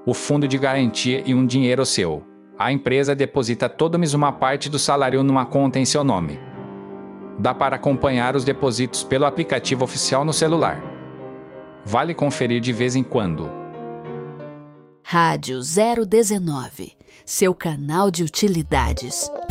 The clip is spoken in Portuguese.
o fundo de garantia e um dinheiro seu. A empresa deposita todo mês uma parte do salário numa conta em seu nome. Dá para acompanhar os depósitos pelo aplicativo oficial no celular. Vale conferir de vez em quando. Rádio 019, seu canal de utilidades.